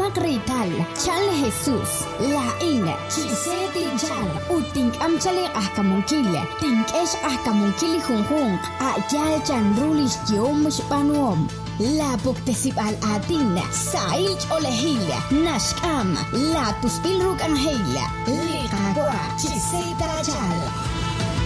Grital, Chal Jesús, La In, Chiseti Chal, Utink Amchale Ahkamunkile, Tink Esh Ahkamunkili Junjun, Ayal Chanrulish Yomush Panuom. La Puktesib al Atin, Sailch Olehila, Nashkam, La Tuspilruk Angela, Liqaqua, Chiseta Chal.